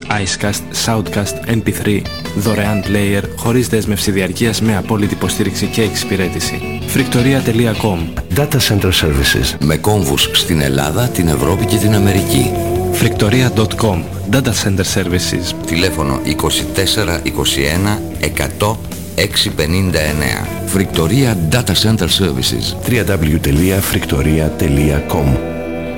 Icecast, Soundcast, MP3, δωρεάν player, χωρίς δέσμευση διαρκείας με απόλυτη υποστήριξη και εξυπηρέτηση. Φρικτορία.com. Data Center Services. Με κόμβους στην Ελλάδα, την Ευρώπη και την Αμερική. Φρικτορία.com. Data Center Services. Τηλέφωνο 24 21 100 659. Φρικτορία Data Center Services. www.friktoria.com